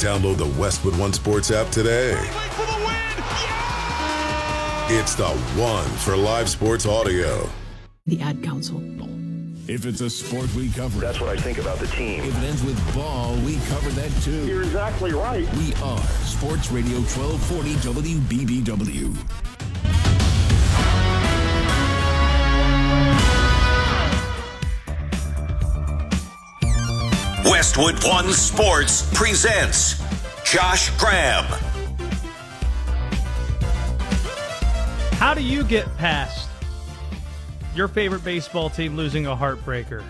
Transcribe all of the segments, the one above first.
Download the Westwood One Sports app today. For the win! Yeah! It's the one for live sports audio. The Ad Council. If it's a sport, we cover it. That's what I think about the team. If it ends with ball, we cover that too. You're exactly right. We are Sports Radio 1240 WBBW. Westwood One Sports presents Josh Graham. How do you get past your favorite baseball team losing a heartbreaker?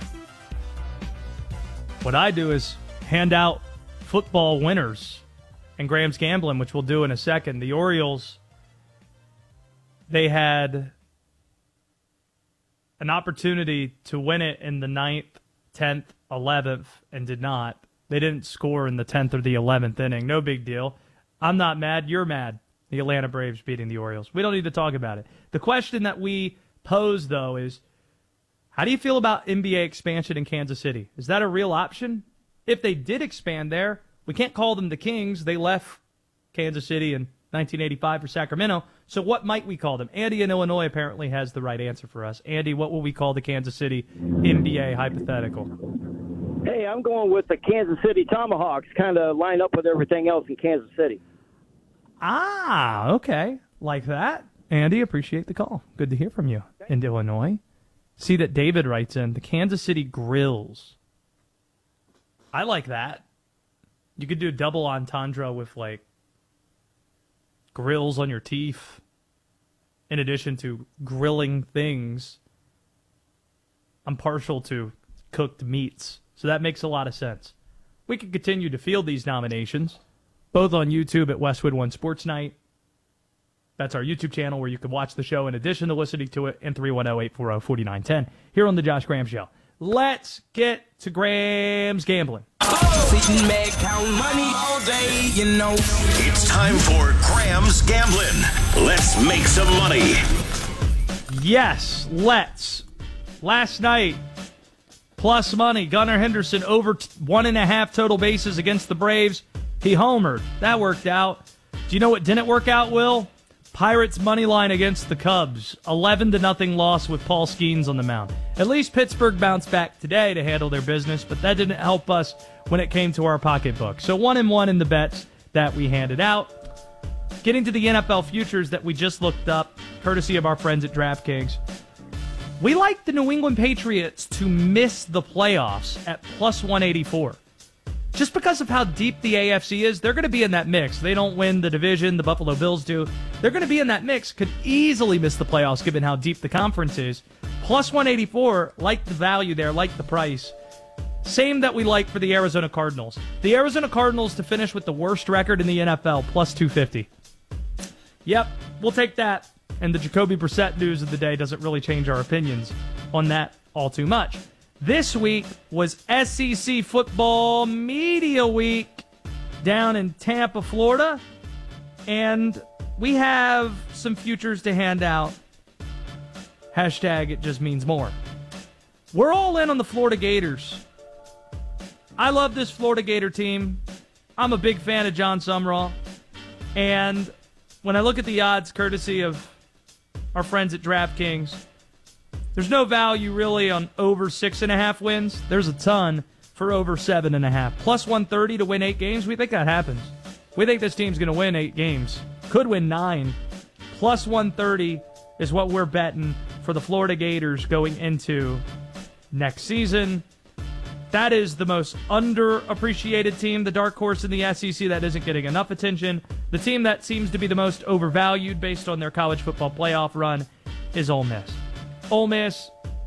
What I do is hand out football winners and Graham's Gambling, which we'll do in a second. The Orioles, they had an opportunity to win it in the 9th, 10th, 11th, and did not. They didn't score in the 10th or the 11th inning. No big deal. I'm not mad. You're mad. The Atlanta Braves beating the Orioles. We don't need to talk about it. The question that we pose, though, is how do you feel about NBA expansion in Kansas City? Is that a real option? If they did expand there, we can't call them the Kings. They left Kansas City in 1985 for Sacramento. So what might we call them? Andy in Illinois apparently has the right answer for us. Andy, what will we call the Kansas City NBA hypothetical? Hey, I'm going with the Kansas City Tomahawks, kind of line up with everything else in Kansas City. Ah, okay. Like that. Andy, appreciate the call. Good to hear from you in Illinois. See that David writes in, the Kansas City Grills. I like that. You could do a double entendre with, like, grills on your teeth in addition to grilling things. I'm partial to cooked meats, so that makes a lot of sense. We can continue to field these nominations, both on YouTube at Westwood One Sports Night. That's our YouTube channel where you can watch the show in addition to listening to it, in 310-840-4910 here on the Josh Graham Show. Let's get to Graham's Gambling. Sitting back, count money all day, you know. It's time for Graham's Gambling. Let's make some money. Yes, let's. Last night, plus money, Gunnar Henderson over 1.5 total bases against the Braves. He homered. That worked out. Do you know what didn't work out, Will? Pirates money line against the Cubs. 11-0 loss with Paul Skeens on the mound. At least Pittsburgh bounced back today to handle their business, but that didn't help us when it came to our pocketbook. So 1-1 in the bets that we handed out. Getting to the NFL futures that we just looked up, courtesy of our friends at DraftKings. We like the New England Patriots to miss the playoffs at plus 184. Just because of how deep the AFC is, they're going to be in that mix. They don't win the division, the Buffalo Bills do. They're going to be in that mix, could easily miss the playoffs given how deep the conference is. Plus 184, like the value there, like the price. Same that we like for the Arizona Cardinals. The Arizona Cardinals to finish with the worst record in the NFL, plus 250. Yep, we'll take that. And the Jacoby Brissett news of the day doesn't really change our opinions on that all too much. This week was SEC Football Media Week down in Tampa, Florida. And we have some futures to hand out. Hashtag it just means more. We're all in on the Florida Gators. I love this Florida Gator team. I'm a big fan of John Sumrall. And when I look at the odds courtesy of our friends at DraftKings, there's no value really on over 6.5 wins. There's a ton for over 7.5. Plus 130 to win 8 games. We think that happens. We think this team's going to win 8 games. Could win 9. Plus 130 is what we're betting for the Florida Gators going into next season. That is the most underappreciated team, the dark horse in the SEC that isn't getting enough attention. The team that seems to be the most overvalued based on their college football playoff run is Ole Miss. Ole Miss,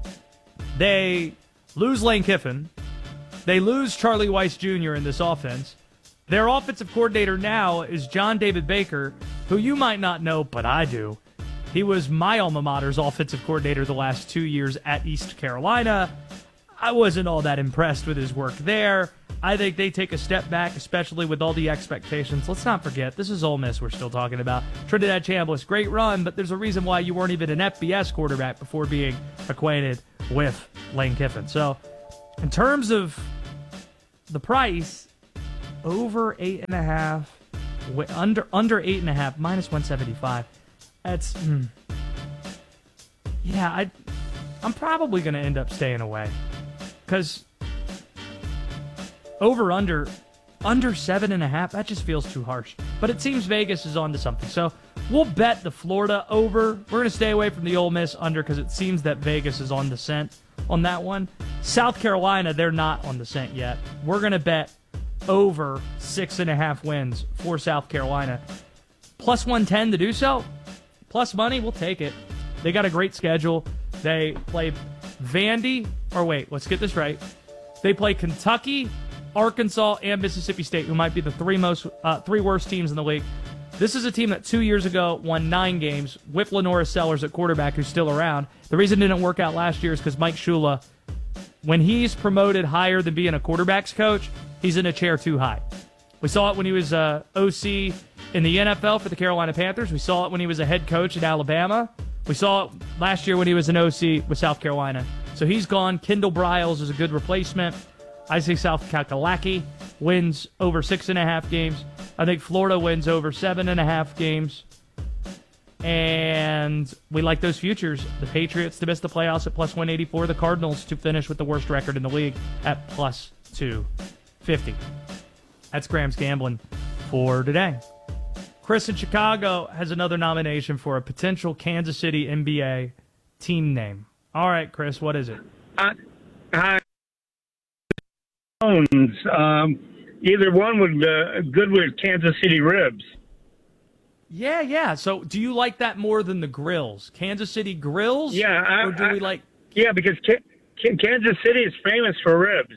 they lose Lane Kiffin. They lose Charlie Weiss Jr. in this offense. Their offensive coordinator now is John David Baker, who you might not know, but I do. He was my alma mater's offensive coordinator the last 2 years at East Carolina. I wasn't all that impressed with his work there. I think they take a step back, especially with all the expectations. Let's not forget, this is Ole Miss we're still talking about. Trinidad Chambliss, great run, but there's a reason why you weren't even an FBS quarterback before being acquainted with Lane Kiffin. So, in terms of the price, over 8.5, under 8.5, minus 175. That's yeah. I'm probably going to end up staying away because over under 7.5. That just feels too harsh. But it seems Vegas is onto something. So we'll bet the Florida over. We're going to stay away from the Ole Miss under because it seems that Vegas is on the scent on that one. South Carolina, they're not on the scent yet. We're going to bet over 6.5 wins for South Carolina. Plus 110 to do so. Plus money, we'll take it. They got a great schedule. They play Vandy, or wait, let's get this right. They play Kentucky, Arkansas, and Mississippi State, who might be the three worst teams in the league. This is a team that 2 years ago won 9 games with Lenora Sellers at quarterback, who's still around. The reason it didn't work out last year is because Mike Shula, when he's promoted higher than being a quarterback's coach, he's in a chair too high. We saw it when he was OC in the NFL for the Carolina Panthers. We saw it when he was a head coach at Alabama. We saw it last year when he was an OC with South Carolina. So he's gone. Kendall Briles is a good replacement. I say South Kakalaki wins over 6.5 games. I think Florida wins over 7.5 games. And we like those futures. The Patriots to miss the playoffs at plus 184. The Cardinals to finish with the worst record in the league at plus 250. That's Graham's Gambling for today. Chris in Chicago has another nomination for a potential Kansas City NBA team name. All right, Chris, what is it? Hi. Either one would good with Kansas City Ribs. Yeah. So do you like that more than the Grills? Kansas City Grills? Yeah. We Yeah, because Kansas City is famous for ribs.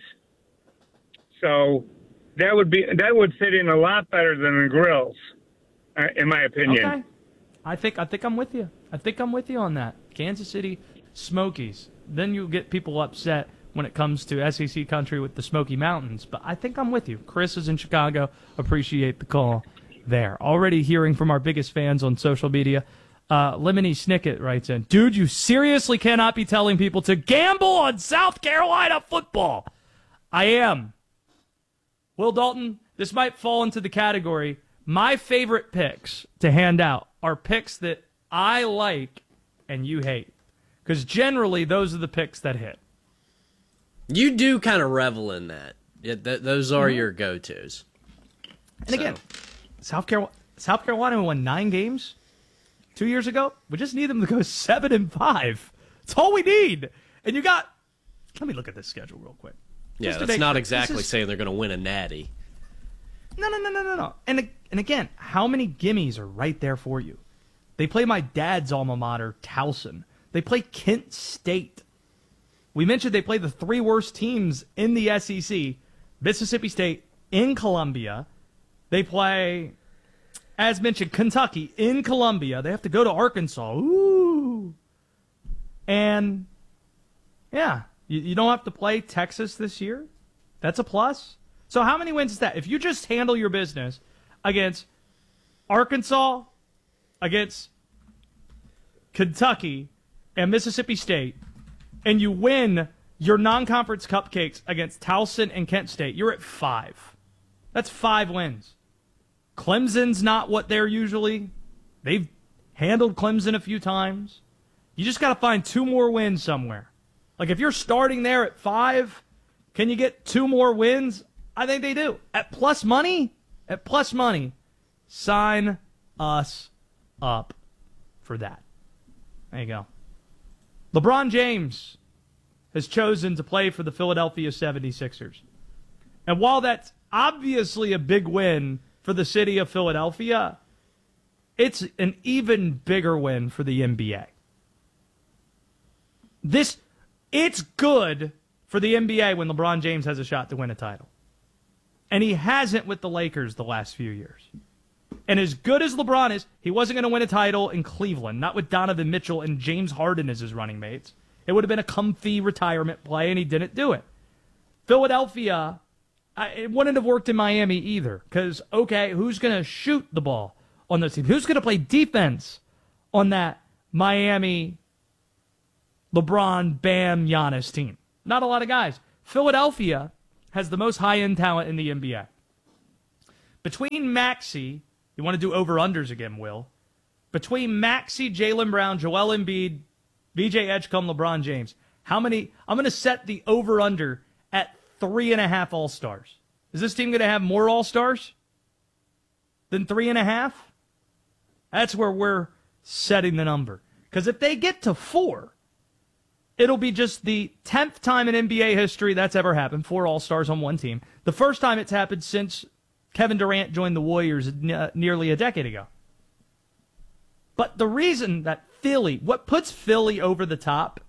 So that would fit in a lot better than the Grills, in my opinion. Okay. I think I'm with you. I think I'm with you on that. Kansas City Smokies. Then you get people upset when it comes to SEC country with the Smoky Mountains. But I think I'm with you. Chris is in Chicago. Appreciate the call there. Already hearing from our biggest fans on social media. Lemony Snicket writes in, dude, you seriously cannot be telling people to gamble on South Carolina football. I am. Will Dalton, this might fall into the category. My favorite picks to hand out are picks that I like and you hate. Because generally, those are the picks that hit. You do kind of revel in that. Yeah, those are your go-tos. And again, South Carolina won 9 games 2 years ago. We just need them to go 7-5. That's all we need. And you got. Let me look at this schedule real quick. Yeah, that's not exactly saying they're going to win a natty. No. And again, how many gimmies are right there for you? They play my dad's alma mater, Towson. They play Kent State. We mentioned they play the 3 worst teams in the SEC. Mississippi State in Columbia. They play, as mentioned, Kentucky in Columbia. They have to go to Arkansas. Ooh. And, yeah, you don't have to play Texas this year. That's a plus. So how many wins is that? If you just handle your business against Arkansas, against Kentucky, and Mississippi State, and you win your non-conference cupcakes against Towson and Kent State, you're at 5. That's 5 wins. Clemson's not what they're usually. They've handled Clemson a few times. You just got to find 2 more wins somewhere. Like if you're starting there at 5, can you get 2 more wins? I think they do. At plus money, sign us up for that. There you go. LeBron James has chosen to play for the Philadelphia 76ers. And while that's obviously a big win for the city of Philadelphia, it's an even bigger win for the NBA. It's good for the NBA when LeBron James has a shot to win a title. And he hasn't with the Lakers the last few years. And as good as LeBron is, he wasn't going to win a title in Cleveland, not with Donovan Mitchell and James Harden as his running mates. It would have been a comfy retirement play, and he didn't do it. Philadelphia, it wouldn't have worked in Miami either. Because, okay, who's going to shoot the ball on those teams? Who's going to play defense on that Miami, LeBron, Bam, Giannis team? Not a lot of guys. Philadelphia has the most high-end talent in the NBA. Between Maxey, you want to do over-unders again, Will? Between Maxey, Jaylen Brown, Joel Embiid, VJ Edgecombe, LeBron James, how many? I'm going to set the over-under at 3.5 All-Stars. Is this team going to have more All-Stars than 3.5? That's where we're setting the number. Because if they get to 4, it'll be just the 10th time in NBA history that's ever happened, 4 All-Stars on one team. The first time it's happened since Kevin Durant joined the Warriors nearly a decade ago. But the reason that what puts Philly over the top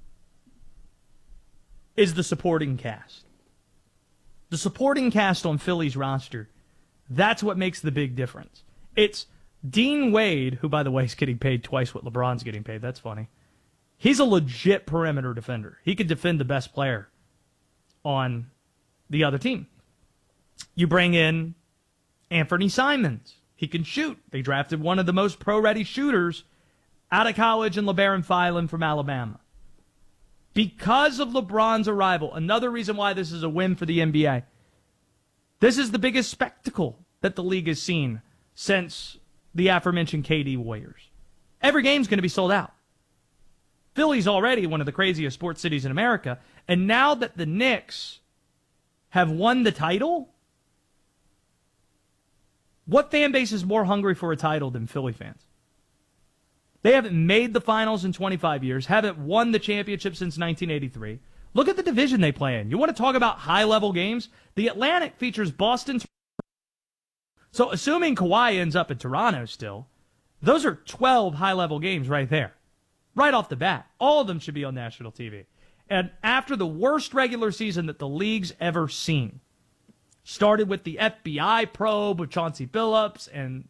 is the supporting cast. The supporting cast on Philly's roster, that's what makes the big difference. It's Dean Wade, who, by the way, is getting paid twice what LeBron's getting paid. That's funny. He's a legit perimeter defender. He could defend the best player on the other team. You bring in Anthony Simons. He can shoot. They drafted one of the most pro-ready shooters out of college in LeBaron Filan from Alabama. Because of LeBron's arrival, another reason why this is a win for the NBA, this is the biggest spectacle that the league has seen since the aforementioned KD Warriors. Every game's going to be sold out. Philly's already one of the craziest sports cities in America, and now that the Knicks have won the title, what fan base is more hungry for a title than Philly fans? They haven't made the finals in 25 years, haven't won the championship since 1983. Look at the division they play in. You want to talk about high-level games? The Atlantic features Boston. So assuming Kawhi ends up in Toronto still, those are 12 high-level games right there. Right off the bat. All of them should be on national TV. And after the worst regular season that the league's ever seen, started with the FBI probe with Chauncey Billups and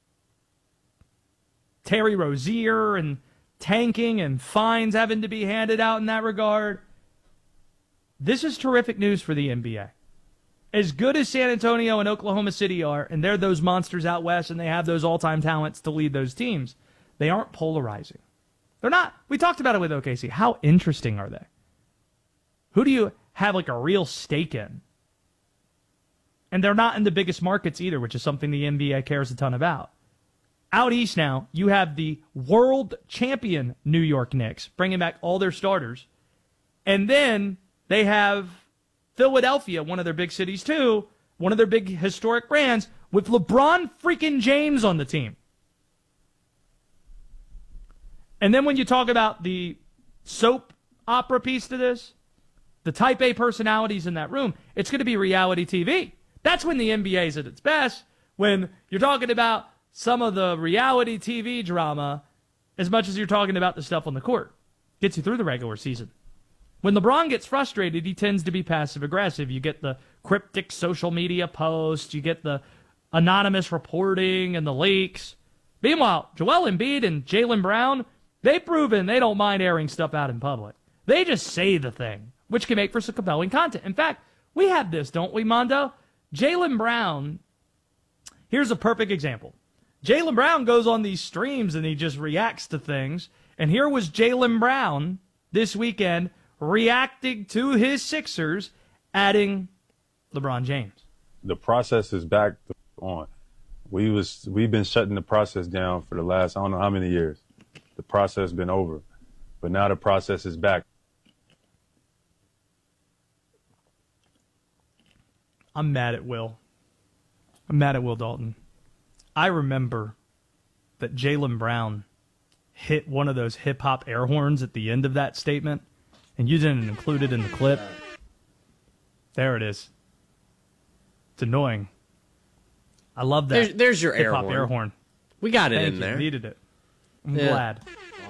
Terry Rozier and tanking and fines having to be handed out in that regard. This is terrific news for the NBA. As good as San Antonio and Oklahoma City are, and they're those monsters out west and they have those all-time talents to lead those teams, they aren't polarizing. They're not. We talked about it with OKC. How interesting are they? Who do you have like a real stake in? And they're not in the biggest markets either, which is something the NBA cares a ton about. Out east now, you have the world champion New York Knicks, bringing back all their starters. And then they have Philadelphia, one of their big cities too, one of their big historic brands, with LeBron freaking James on the team. And then when you talk about the soap opera piece to this, the type A personalities in that room, it's going to be reality TV. That's when the NBA is at its best, when you're talking about some of the reality TV drama as much as you're talking about the stuff on the court. Gets you through the regular season. When LeBron gets frustrated, he tends to be passive-aggressive. You get the cryptic social media posts, you get the anonymous reporting and the leaks. Meanwhile, Joel Embiid and Jaylen Brown, they've proven they don't mind airing stuff out in public. They just say the thing, which can make for some compelling content. In fact, we have this, don't we, Mondo? Jaylen Brown, here's a perfect example. Jaylen Brown goes on these streams and he just reacts to things. And here was Jaylen Brown this weekend reacting to his Sixers, adding LeBron James. The process is back on. We've been shutting the process down for the last, I don't know how many years. The process has been over. But now the process is back. I'm mad at Will. I'm mad at Will Dalton. I remember that Jaylen Brown hit one of those hip-hop air horns at the end of that statement, and you didn't include it in the clip. There it is. It's annoying. I love that. There's your hip-hop air horn. We got it Thank in you. there. Needed it. I'm glad.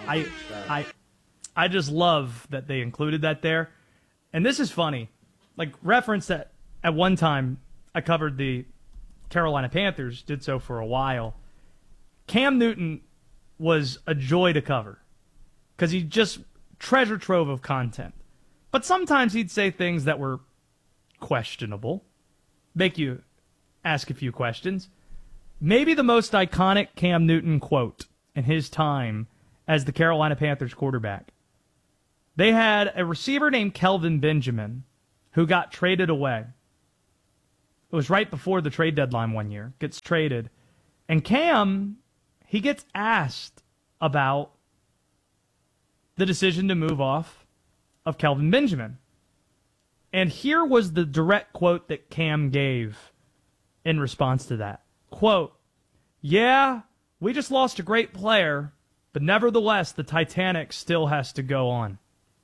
I just love that they included that there. And this is funny. Like, reference that at one time I covered the Carolina Panthers, did so for a while. Cam Newton was a joy to cover because he just treasure trove of content. But sometimes he'd say things that were questionable, make you ask a few questions. Maybe the most iconic Cam Newton quote in his time as the Carolina Panthers quarterback. They had a receiver named Kelvin Benjamin who got traded away. It was right before the trade deadline one year. Gets traded. And Cam, he gets asked about the decision to move off of Kelvin Benjamin. And here was the direct quote that Cam gave in response to that. Quote, "Yeah, we just lost a great player, but nevertheless, the Titanic still has to go on."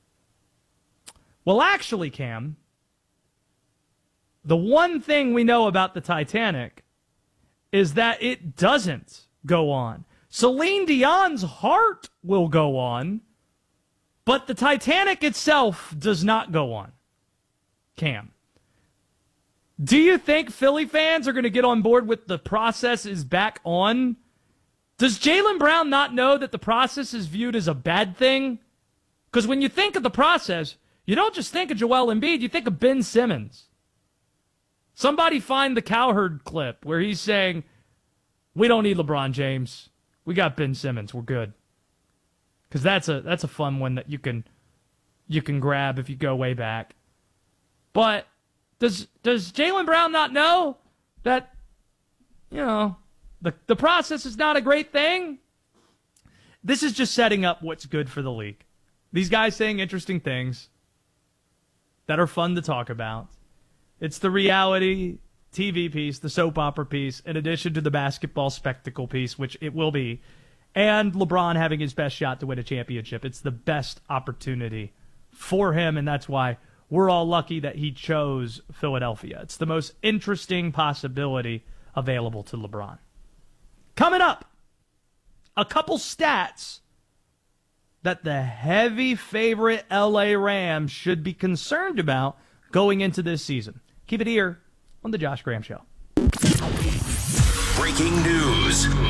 Well, actually, Cam, the one thing we know about the Titanic is that it doesn't go on. Celine Dion's heart will go on, but the Titanic itself does not go on. Cam, do you think Philly fans are going to get on board with the process is back on? Does Jaylen Brown not know that the process is viewed as a bad thing? Because when you think of the process, you don't just think of Joel Embiid, you think of Ben Simmons. Somebody find the Cowherd clip where he's saying, "We don't need LeBron James. We got Ben Simmons. We're good." Because that's a fun one that you can grab if you go way back. But does Jaylen Brown not know that, the process is not a great thing? This is just setting up what's good for the league. These guys saying interesting things that are fun to talk about. It's the reality TV piece, the soap opera piece, in addition to the basketball spectacle piece, which it will be, and LeBron having his best shot to win a championship. It's the best opportunity for him, and that's why we're all lucky that he chose Philadelphia. It's the most interesting possibility available to LeBron. Coming up, a couple stats that the heavy favorite LA Rams should be concerned about going into this season. Keep it here on The Josh Graham Show. Breaking news.